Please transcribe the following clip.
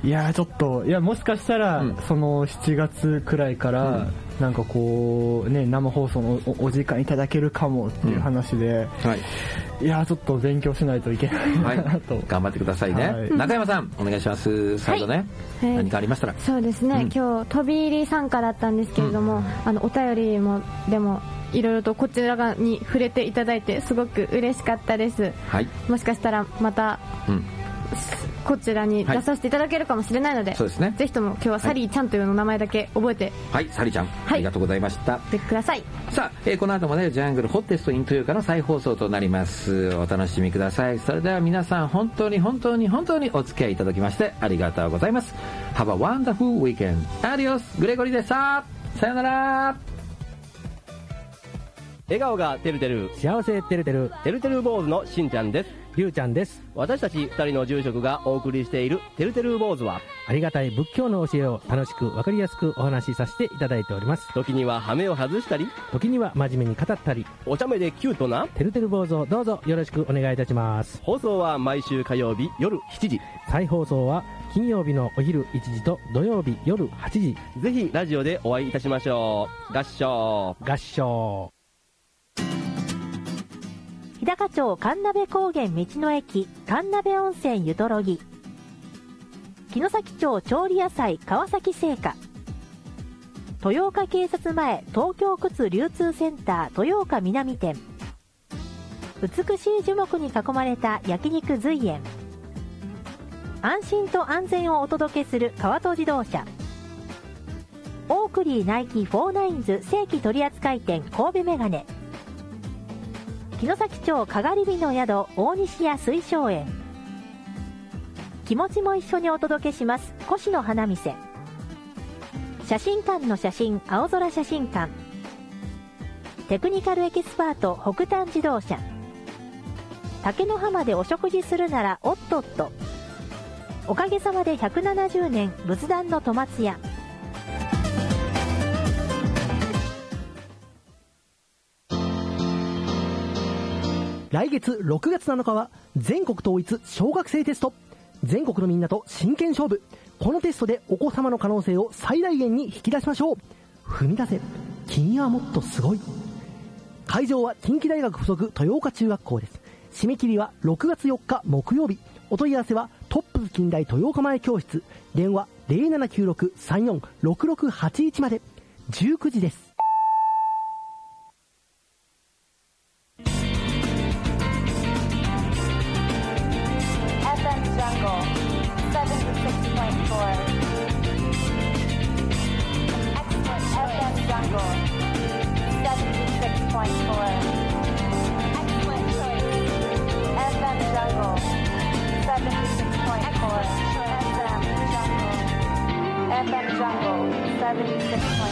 いやちょっともしかしたら、その7月くらいから、なんかこうね生放送の お時間いただけるかもっていう話で、いやちょっと勉強しないといけないなと、 頑張ってくださいね。中山さんお願いします。最後ね、何かありましたら。 そうですね、今日飛び入り参加だったんですけれども、お便りもでもいろいろとこちら側に触れていただいてすごく嬉しかったです。もしかしたらまた、こちらに出させていただけるかもしれないので、そうですね、ぜひとも今日はサリーちゃんというの名前だけ覚えて、 サリーちゃん、ありがとうございました。 でください。 さあ、この後もねジャングルホッテストイン豊岡の再放送となります。お楽しみください。それでは皆さん本当に本当に本当にお付き合いいただきましてありがとうございます。 Have a wonderful weekend. Adios. グレゴリーでした。さよなら。 笑顔がてるてる、 幸せてるてる、 てるてる坊主のしんちゃんです。 りゅうちゃんです。 私たち2人の住職がお送りしているてるてる坊主は、 ありがたい仏教の教えを楽しく分かりやすくお話しさせていただいております。 時には羽目を外したり、 時には真面目に語ったり、 お茶目でキュートなてるてる坊主をどうぞよろしくお願いいたします。 放送は毎週火曜日夜7時、 再放送は金曜日のお昼1時と土曜日夜8時。 ぜひラジオでお会いいたしましょう。合唱合唱。 日高町神鍋高原道の駅神鍋温泉ゆとろぎ、城崎町調理野菜川崎製菓、豊岡警察前東京靴流通センター豊岡南店、美しい樹木に囲まれた焼肉随園、安心と安全をお届けする川戸自動車、オークリーナイキフォーナインズ正規取扱店神戸メガネ、城崎町かがり火の宿大西屋水晶園、気持ちも一緒にお届けします越の花店、写真館の写真青空写真館、テクニカルエキスパート北丹自動車、竹の浜でお食事するならおっとっと、おかげさまで170年仏壇の戸松屋。 来月6月7日は全国統一小学生テスト。全国のみんなと真剣勝負。このテストでお子様の可能性を最大限に引き出しましょう。踏み出せ、君はもっとすごい。会場は近畿大学附属豊岡中学校です。締め切りは6月4日木曜日。お問い合わせはトップズ近代豊岡前教室、電話 0796-346681 まで。19時です。 FM Jungle 76.4